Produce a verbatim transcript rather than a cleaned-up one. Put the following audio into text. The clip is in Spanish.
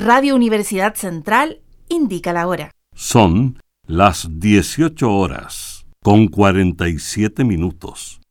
Radio Universidad Central indica la hora. Son las dieciocho horas con cuarenta y siete minutos.